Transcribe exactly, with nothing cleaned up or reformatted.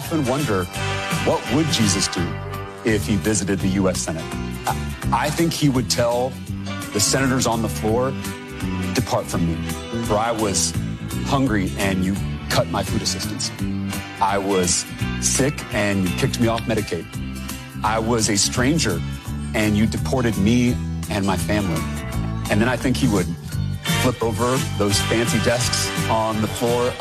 often wonder, what would Jesus do if he visited the U S Senate? I think he would tell the senators on the floor, depart from me, for I was hungry and you cut my food assistance. I was sick and you kicked me off Medicaid. I was a stranger and you deported me and my family. And then I think he would flip over those fancy desks on the floor